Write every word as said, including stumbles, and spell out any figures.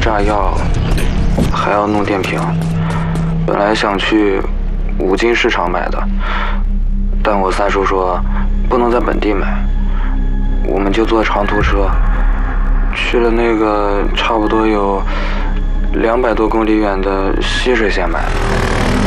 炸药，还要弄电瓶。本来想去五金市场买的，但我三叔说不能在本地买，我们就坐长途车去了那个差不多有两百多公里远的溪水县买的。